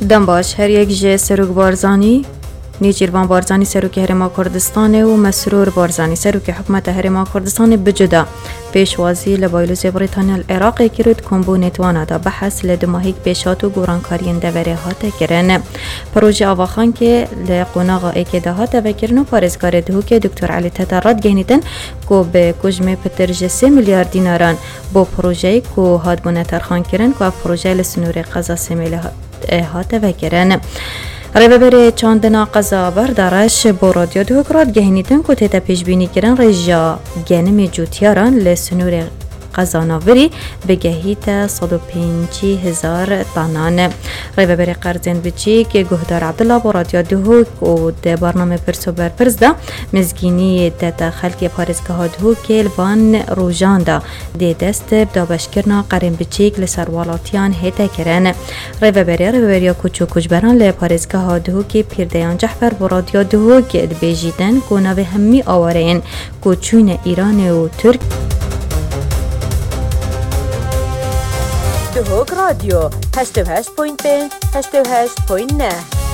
دم باش هر یک جه سروک بارزانی نیچیروان بارزانی سروک هرما کردستان و مسرور بارزانی سروک حکومت هرما کردستان بجدا پیشوازی لبایلوز بریتانیا العراق کرد کمبو نتوانا دا بحث لدماهیک پیشات و گورانکارین دوره هاته کرن پروژه آواخان که لقناغا ایکده هاته وکرن و پارزگار دهو که دکتر علی تدارات گهنیدن که به کجمه پترج 3 میلیارد دیناران با پروژه که هاد بونه ترخان کرن که پروژه لسنور قضا 3 میلیارد هاته وکرن ریببری چاندنا قضا بردارش با رادیو دوکرات گهنیدن که تیتا پیش بینی کرن رجا گنمی جوتیاران لسنور قزاناوری بگهیت 105,000 تانان ریببری قرزین بچی که گهدار عبدالله با رادیو دوک و ده برنامه پرسو بر پرس دا مزگینی تیتا خلقی پارزگاه دوک که الوان روژان دا ده دست دابشکرنا قرین بچی که لسروالاتیان هیتا کرن ریببری کچو کجبران لپارزگاه دوک که پیردیان جحفر با رادیو دوک بیجیدن که نوی همی آوارین کچون ایران و ترک دهوک رادیو 88.5 88.9